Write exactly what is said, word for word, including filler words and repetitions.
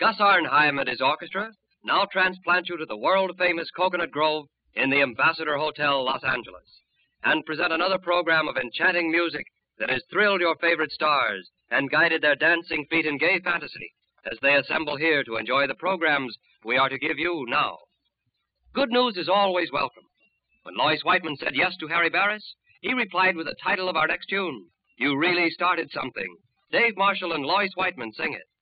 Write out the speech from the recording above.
Gus Arnheim and his orchestra now transplant you to the world-famous Coconut Grove in the Ambassador Hotel, Los Angeles, and present another program of enchanting music that has thrilled your favorite stars and guided their dancing feet in gay fantasy as they assemble here to enjoy the programs we are to give you now. Good news is always welcome. When Lois Whiteman said yes to Harry Barris, he replied with the title of our next tune, You Really Started Something. Dave Marshall and Lois Whiteman sing it.